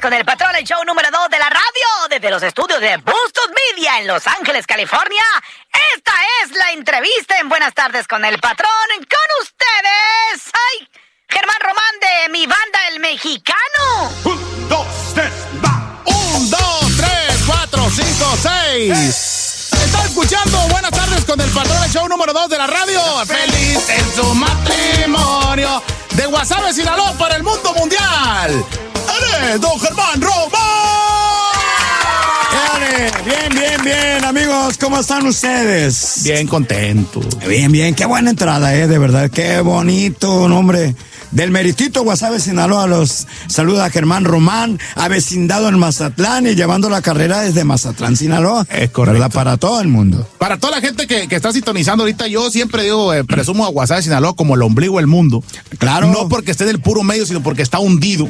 con el Patrón, el show número 2 de la radio, desde los estudios de Bustos Media en Los Ángeles, California. Esta es la entrevista en Buenas Tardes con el Patrón. Con ustedes, ¡ay! Germán Román de Mi Banda El Mexicano. 1, 2, 3, va. 1, 2, 3, 4, 5, 6. Está escuchando Buenas Tardes con el Patrón, el show número 2 de la radio. Feliz en su matrimonio. De Guasave, Sinaloa, para el mundo mundial. ¡Ale, don Germán Román! Bien, amigos, ¿cómo están ustedes? Bien contento. Bien, qué buena entrada, de verdad, qué bonito, nombre. Del meritito Guasave, Sinaloa, los saluda Germán Román, avecindado en Mazatlán y llevando la carrera desde Mazatlán, Sinaloa. Es correcto. ¿Verdad? Para todo el mundo. Para toda la gente que está sintonizando ahorita, yo siempre digo, presumo a Guasave, Sinaloa como el ombligo del mundo. Claro. No porque esté en el puro medio, sino porque está hundido.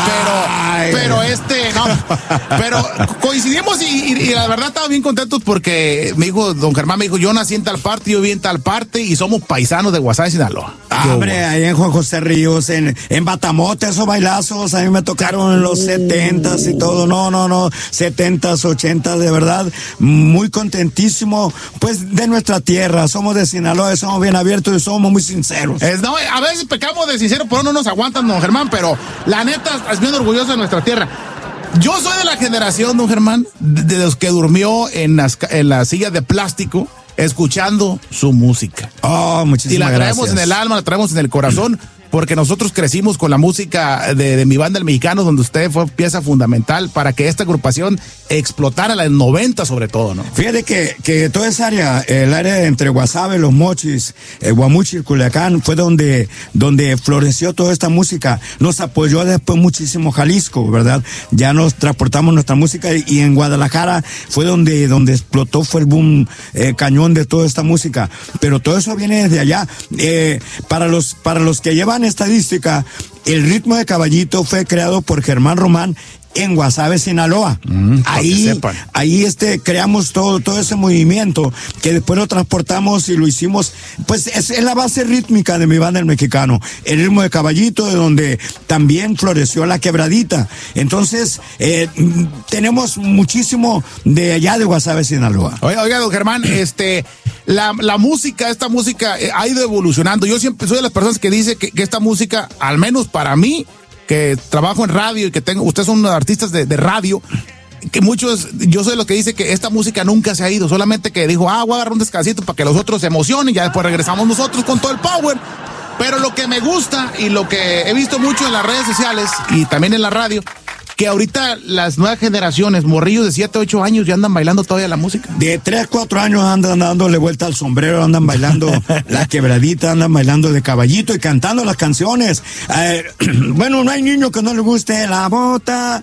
Pero coincidimos y la verdad estaba bien contentos porque don Germán me dijo, yo nací en tal parte, yo viví en tal parte y somos paisanos de Guasave, Sinaloa. Hombre, ahí en Juan José Ríos, en Batamote, esos bailazos, a mí me tocaron en los 70s y todo, no, 70s, 80s, de verdad, muy contentísimo, pues, de nuestra tierra, somos de Sinaloa, somos bien abiertos y somos muy sinceros. A veces pecamos de sinceros, pero no nos aguantan, don Germán, pero la neta, es bien orgulloso de nuestra tierra. Yo soy de la generación, don Germán, de los que durmió en las sillas de plástico, escuchando su música. Oh, muchísimas gracias. Y la traemos en el alma, la traemos en el corazón, porque nosotros crecimos con la música de Mi Banda El Mexicano, donde usted fue pieza fundamental para que esta agrupación explotara en los 90 sobre todo, ¿no? Fíjate que toda esa área, el área entre Guasave, Los Mochis, Guamuchi y Culiacán, fue donde floreció toda esta música. Nos apoyó después muchísimo Jalisco, ¿verdad? Ya nos transportamos nuestra música y en Guadalajara fue donde explotó, fue el boom cañón de toda esta música. Pero todo eso viene desde allá. Para los que llevan estadística, el ritmo de caballito fue creado por Germán Román en Guasave, Sinaloa. Ahí creamos todo ese movimiento que después lo transportamos y lo hicimos, pues es la base rítmica de Mi Banda El Mexicano, el ritmo de caballito, de donde también floreció la quebradita. Entonces tenemos muchísimo de allá de Guasave, Sinaloa. Oiga, don Germán, la música, esta música ha ido evolucionando. Yo siempre soy de las personas que dice que esta música, al menos para mí, que trabajo en radio y que ustedes son artistas de radio, que yo soy de los que dice que esta música nunca se ha ido, solamente que dijo, voy a agarrar un descansito para que los otros se emocionen, ya después regresamos nosotros con todo el power. Pero lo que me gusta y lo que he visto mucho en las redes sociales y también en la radio, que ahorita las nuevas generaciones, morrillos de 7, 8 años, ya andan bailando todavía la música. De 3, 4 años andan dándole vuelta al sombrero, andan bailando la quebradita, andan bailando de caballito y cantando las canciones. Bueno, no hay niño que no le guste la bota.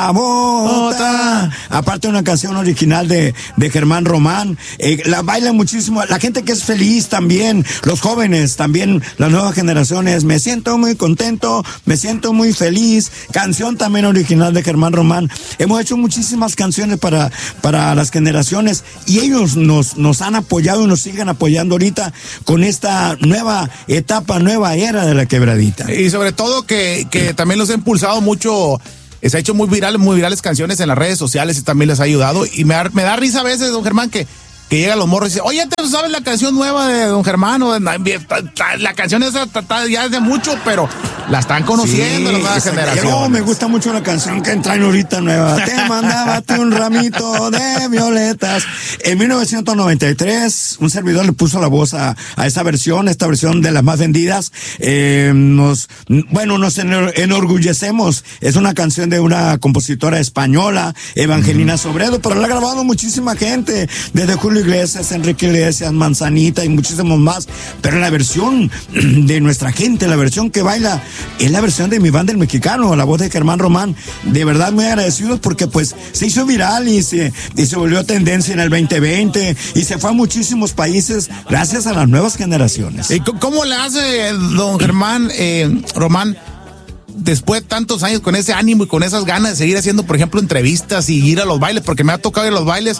Aparte de una canción original de Germán Román, la bailan muchísimo. La gente que es feliz también, los jóvenes también, las nuevas generaciones. Me siento muy contento, me siento muy feliz. Canción también original de Germán Román. Hemos hecho muchísimas canciones para las generaciones y ellos nos han apoyado y nos siguen apoyando ahorita con esta nueva etapa, nueva era de la quebradita. Y sobre todo que también los ha impulsado mucho. Se ha hecho muy virales canciones en las redes sociales y también les ha ayudado. Y me da risa a veces, don Germán, que llegan los morros y dicen, oye, ¿tú sabes la canción nueva de don Germán? La canción esa está ya es de mucho, pero la están conociendo las nuevas generaciones. No, me gusta mucho la canción que traen ahorita nueva. Te mandaba un ramito de violetas. En 1993, un servidor le puso la voz a esta versión de las más vendidas. Nos enorgullecemos. Es una canción de una compositora española, Evangelina Sobredo, pero la ha grabado muchísima gente, desde Julio Iglesias, Enrique Iglesias, Manzanita y muchísimos más. Pero la versión de nuestra gente, la versión que baila, es la versión de Mi Banda El Mexicano, la voz de Germán Román. De verdad muy agradecidos porque pues se hizo viral y se volvió tendencia en el 2020 y se fue a muchísimos países gracias a las nuevas generaciones. ¿Y cómo le hace don Germán Román después de tantos años con ese ánimo y con esas ganas de seguir haciendo, por ejemplo, entrevistas y ir a los bailes? Porque me ha tocado ir a los bailes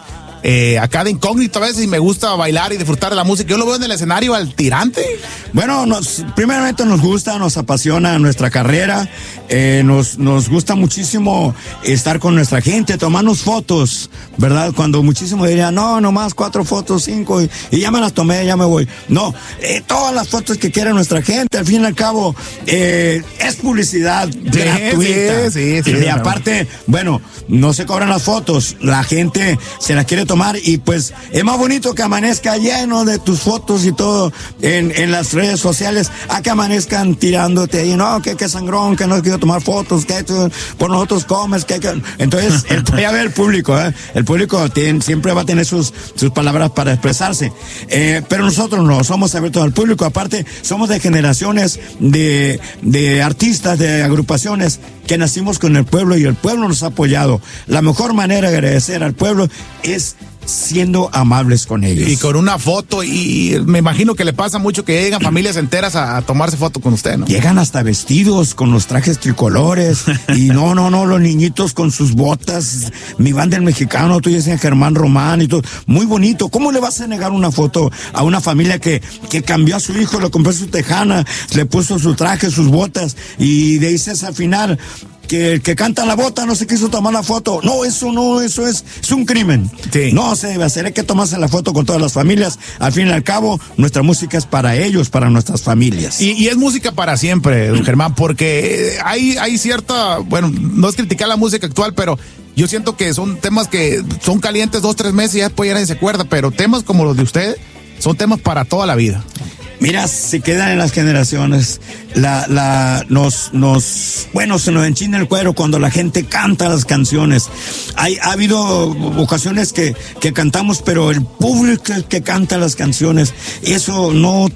acá de incógnito a veces y me gusta bailar y disfrutar de la música. Yo lo veo en el escenario al tirante. Bueno, primeramente nos gusta, nos apasiona nuestra carrera, nos gusta muchísimo estar con nuestra gente, tomarnos fotos, ¿verdad? Cuando muchísimos dirían, no, nomás 4 fotos, 5, y ya me las tomé, ya me voy. No, todas las fotos que quiera nuestra gente, al fin y al cabo, es publicidad gratuita. Sí, y aparte, bueno, no se cobran las fotos, la gente se las quiere tomar y pues es más bonito que amanezca lleno de tus fotos y todo en las redes sociales a que amanezcan tirándote ahí, no, que sangrón, que no quiero tomar fotos, que por nosotros comes, que entonces ya ve el público, el público siempre va a tener sus palabras para expresarse, pero nosotros no somos abiertos al público, aparte somos de generaciones de artistas, de agrupaciones que nacimos con el pueblo y el pueblo nos ha apoyado. La mejor manera de agradecer al pueblo es siendo amables con ellos. Y con una foto, y me imagino que le pasa mucho que llegan familias enteras a tomarse foto con usted, ¿no? Llegan hasta vestidos con los trajes tricolores y no, los niñitos con sus botas, mi banda el mexicano, tú dices Germán Román y todo, muy bonito. ¿Cómo le vas a negar una foto a una familia que cambió a su hijo, le compró su tejana, le puso su traje, sus botas y dices al final que el que canta la bota no se quiso tomar la foto? No, eso es un crimen. Sí. No se debe hacer, hay que tomarse la foto con todas las familias. Al fin y al cabo, nuestra música es para ellos, para nuestras familias. Y es música para siempre, don Germán, porque hay cierta, bueno, no es criticar la música actual, pero yo siento que son temas que son calientes 2-3 meses y ya después ya nadie se acuerda, pero temas como los de usted son temas para toda la vida. Mira, se quedan en las generaciones. Se nos enchina el cuero cuando la gente canta las canciones. Ha habido ocasiones que cantamos, pero el público es el que canta las canciones. Eso no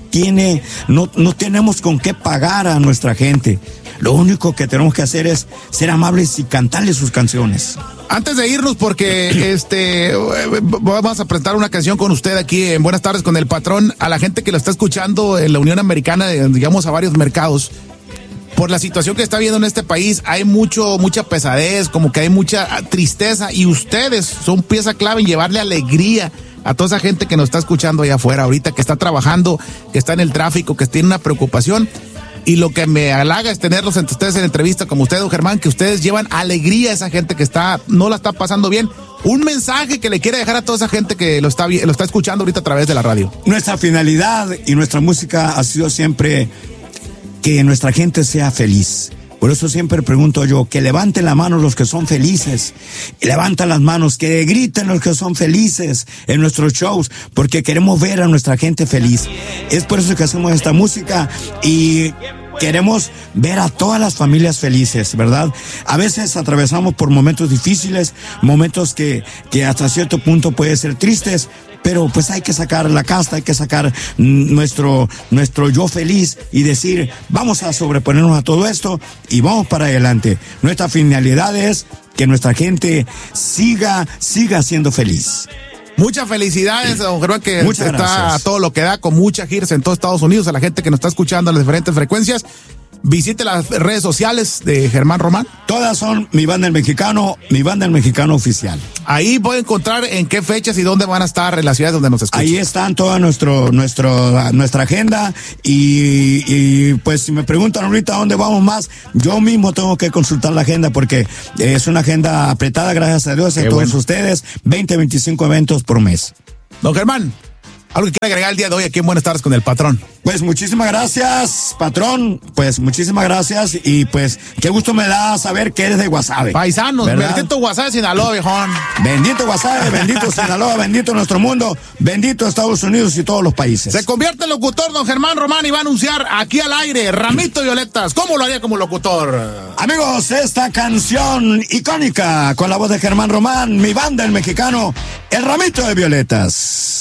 tenemos con qué pagar a nuestra gente. Lo único que tenemos que hacer es ser amables y cantarle sus canciones. Antes de irnos, porque vamos a presentar una canción con usted aquí en Buenas Tardes con el Patrón, a la gente que lo está escuchando en la Unión Americana, digamos a varios mercados, por la situación que está viendo en este país, hay mucha pesadez, como que hay mucha tristeza, y ustedes son pieza clave en llevarle alegría a toda esa gente que nos está escuchando allá afuera ahorita, que está trabajando, que está en el tráfico, que tiene una preocupación. Y lo que me halaga es tenerlos entre ustedes en entrevista como usted, don Germán, que ustedes llevan alegría a esa gente que no la está pasando bien. Un mensaje que le quiere dejar a toda esa gente que lo está escuchando ahorita a través de la radio. Nuestra finalidad y nuestra música ha sido siempre que nuestra gente sea feliz. Por eso siempre pregunto yo, que levanten la mano los que son felices, y levanten las manos, que griten los que son felices en nuestros shows, porque queremos ver a nuestra gente feliz. Es por eso que hacemos esta música y queremos ver a todas las familias felices, ¿verdad? A veces atravesamos por momentos difíciles, momentos que hasta cierto punto pueden ser tristes, pero pues hay que sacar la casta, hay que sacar nuestro yo feliz y decir, vamos a sobreponernos a todo esto y vamos para adelante. Nuestra finalidad es que nuestra gente siga siendo feliz. Muchas felicidades, don Germán, que muchas está gracias. A todo lo que da, con mucha giras en todo Estados Unidos, a la gente que nos está escuchando en las diferentes frecuencias. Visite las redes sociales de Germán Román. Todas son mi banda el mexicano oficial. Ahí voy a encontrar en qué fechas y dónde van a estar en las ciudades donde nos escuchan. Ahí están toda nuestra agenda y pues si me preguntan ahorita dónde vamos más, yo mismo tengo que consultar la agenda porque es una agenda apretada, gracias a Dios, a todos ustedes, 20-25 eventos por mes. Don Germán, ¿algo que quiera agregar el día de hoy aquí en Buenas Tardes con el Patrón? Pues muchísimas gracias, patrón. Pues muchísimas gracias y pues qué gusto me da saber que eres de Guasave. Paisanos, ¿verdad? bendito Guasave, Sinaloa, viejón. Bendito Guasave, bendito Sinaloa, bendito nuestro mundo, bendito Estados Unidos y todos los países. Se convierte en locutor don Germán Román y va a anunciar aquí al aire Ramito Violetas. ¿Cómo lo haría como locutor? Amigos, esta canción icónica con la voz de Germán Román, mi banda el mexicano, el Ramito de Violetas.